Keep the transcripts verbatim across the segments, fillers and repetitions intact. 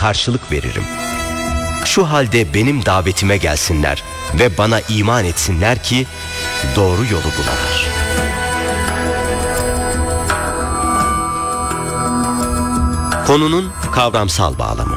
karşılık veririm. Şu halde benim davetime gelsinler ve bana iman etsinler ki doğru yolu bulanlar. Konunun kavramsal bağlamı.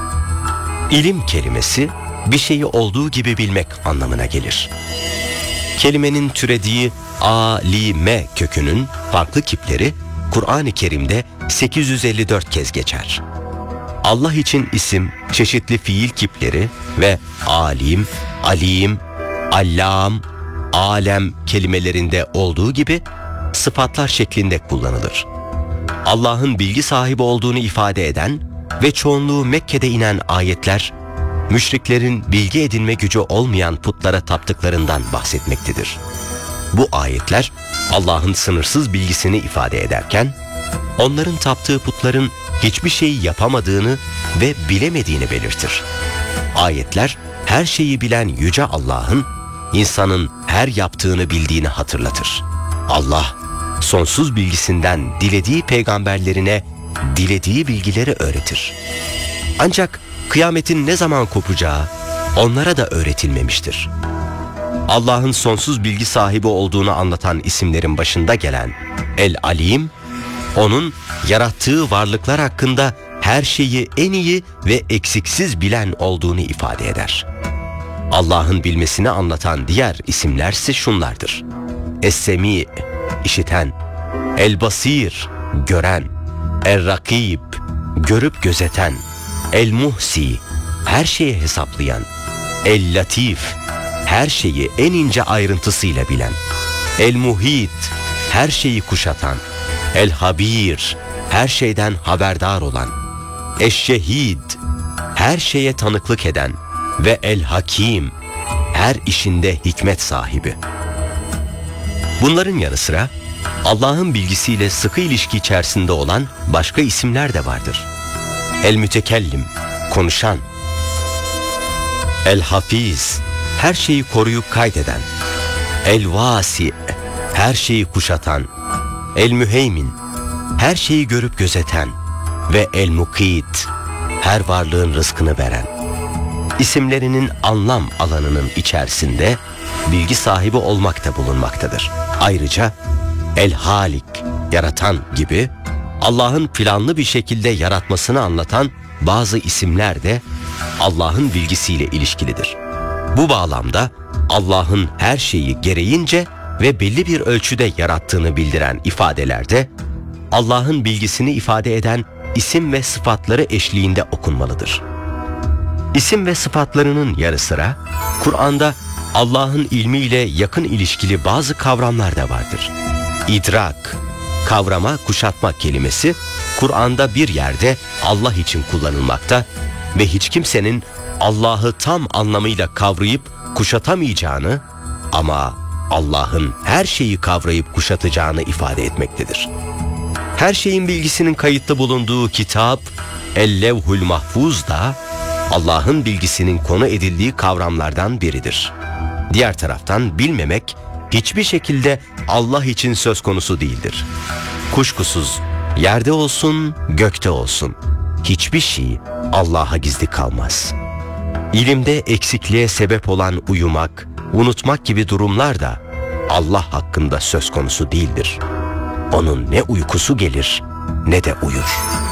İlim kelimesi bir şeyi olduğu gibi bilmek anlamına gelir. Kelimenin türediği alime kökünün farklı kipleri Kur'an-ı Kerim'de sekiz yüz elli dört kez geçer. Allah için isim, çeşitli fiil kipleri ve alim, alim, allam, alem kelimelerinde olduğu gibi sıfatlar şeklinde kullanılır. Allah'ın bilgi sahibi olduğunu ifade eden ve çoğunluğu Mekke'de inen ayetler, müşriklerin bilgi edinme gücü olmayan putlara taptıklarından bahsetmektedir. Bu ayetler Allah'ın sınırsız bilgisini ifade ederken, onların taptığı putların hiçbir şeyi yapamadığını ve bilemediğini belirtir. Ayetler, her şeyi bilen Yüce Allah'ın, insanın her yaptığını bildiğini hatırlatır. Allah, sonsuz bilgisinden dilediği peygamberlerine dilediği bilgileri öğretir. Ancak kıyametin ne zaman kopacağı onlara da öğretilmemiştir. Allah'ın sonsuz bilgi sahibi olduğunu anlatan isimlerin başında gelen El-Alim, onun yarattığı varlıklar hakkında her şeyi en iyi ve eksiksiz bilen olduğunu ifade eder. Allah'ın bilmesini anlatan diğer isimlerse şunlardır: Es-Semi, işiten; El-Basir, gören; Er-Rakib, görüp gözeten; El-Muhsi, her şeyi hesaplayan; El-Latif, her şeyi en ince ayrıntısıyla bilen; El-Muhit, her şeyi kuşatan; El-Habir, her şeyden haberdar olan; Eş-Şehid, her şeye tanıklık eden ve El-Hakim, her işinde hikmet sahibi. Bunların yanı sıra Allah'ın bilgisiyle sıkı ilişki içerisinde olan başka isimler de vardır. El-Mütekellim, konuşan; El-Hafiz, her şeyi koruyup kaydeden; El-Vasi, her şeyi kuşatan; El-Müheymin, her şeyi görüp gözeten ve El-Mukit, her varlığın rızkını veren. İsimlerinin anlam alanının içerisinde bilgi sahibi olmak da bulunmaktadır. Ayrıca El-Halik, yaratan gibi Allah'ın planlı bir şekilde yaratmasını anlatan bazı isimler de Allah'ın bilgisiyle ilişkilidir. Bu bağlamda Allah'ın her şeyi gereğince ve belli bir ölçüde yarattığını bildiren ifadelerde Allah'ın bilgisini ifade eden isim ve sıfatları eşliğinde okunmalıdır. İsim ve sıfatlarının yanı sıra Kur'an'da Allah'ın ilmiyle yakın ilişkili bazı kavramlar da vardır. İdrak, kavrama, kuşatma kelimesi Kur'an'da bir yerde Allah için kullanılmakta ve hiç kimsenin Allah'ı tam anlamıyla kavrayıp kuşatamayacağını ama Allah'ın her şeyi kavrayıp kuşatacağını ifade etmektedir. Her şeyin bilgisinin kayıtlı bulunduğu kitap El-Levhul Mahfuz da Allah'ın bilgisinin konu edildiği kavramlardan biridir. Diğer taraftan bilmemek hiçbir şekilde Allah için söz konusu değildir. Kuşkusuz yerde olsun, gökte olsun hiçbir şey Allah'a gizli kalmaz. İlimde eksikliğe sebep olan uyumak, unutmak gibi durumlar da Allah hakkında söz konusu değildir. Onun ne uykusu gelir ne de uyur.